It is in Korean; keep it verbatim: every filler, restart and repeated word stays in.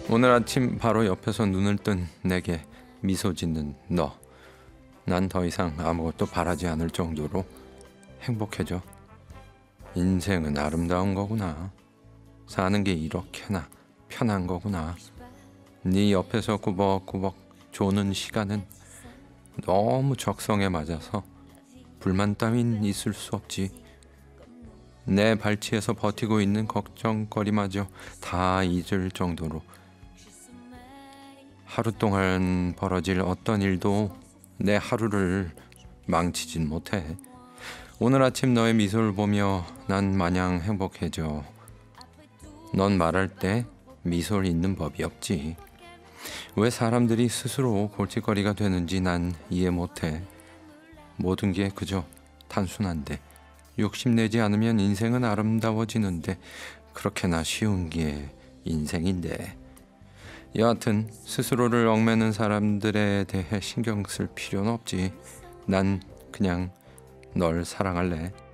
오늘 아침 바로 옆에서 눈을 뜬 내게 미소 짓는 너. 난 더 이상 아무것도 바라지 않을 정도로 행복해져. 인생은 아름다운 거구나. 사는 게 이렇게나 편한 거구나. 네 옆에서 꾸벅꾸벅 조는 시간은 너무 적성에 맞아서 불만 따윈 있을 수 없지. 내 발치에서 버티고 있는 걱정거리마저 다 잊을 정도로 하루 동안 벌어질 어떤 일도 내 하루를 망치진 못해. 오늘 아침 너의 미소를 보며 난 마냥 행복해져. 넌 말할 때 미소를 잇는 법이 없지. 왜 사람들이 스스로 골칫거리가 되는지 난 이해 못해. 모든 게 그저 단순한데 욕심내지 않으면 인생은 아름다워지는데 그렇게나 쉬운 게 인생인데. 여하튼 스스로를 얽매는 사람들에 대해 신경 쓸 필요는 없지. 난 그냥 널 사랑할래.